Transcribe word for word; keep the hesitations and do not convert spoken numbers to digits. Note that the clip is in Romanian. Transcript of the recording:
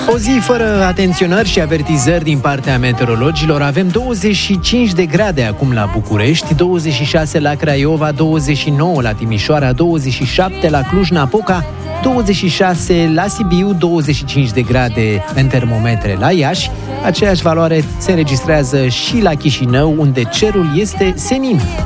O zi fără atenționări și avertizări din partea meteorologilor. Avem douăzeci și cinci de grade acum la București, douăzeci și șase la Craiova, douăzeci și nouă la Timișoara, douăzeci și șapte la Cluj-Napoca, douăzeci și șase la Sibiu, douăzeci și cinci de grade în termometre la Iași. Aceeași valoare se înregistrează și la Chișinău, unde cerul este senin.